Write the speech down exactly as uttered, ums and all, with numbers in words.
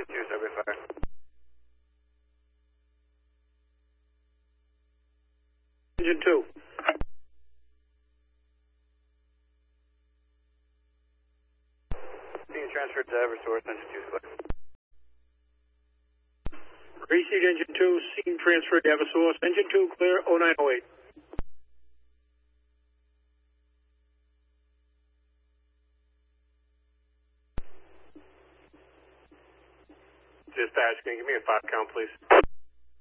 Engine two, seventy-five. Engine two. Being transferred to Eversource, engine two, clear. Received engine two, scene transferred to Eversource. Engine two clear, oh nine oh eight. Dispatch, can you give me a five count, please?